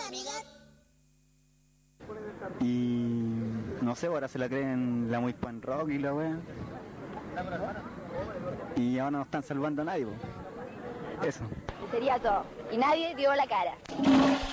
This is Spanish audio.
Y no sé, ahora se la creen la muy pan rock y la wea. Y ahora no están salvando a nadie, po. Eso. Sería todo. Y nadie dio la cara.